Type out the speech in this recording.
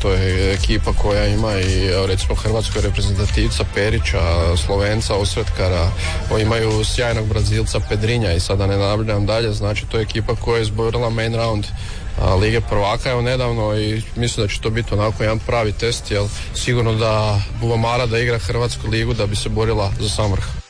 to je ekipa koja ima i recimo hrvatskoj reprezentativca Perića, Slovenca, Osvetkara, imaju sjajnog Brazilca Pedrinja i sada ne nabavljam dalje, znači to je ekipa koja je izborila main round Lige prvaka evo nedavno i mislim da će to biti onako jedan pravi test, jer sigurno da Bubamara da igra Hrvatsku ligu da bi se borila za sam vrh.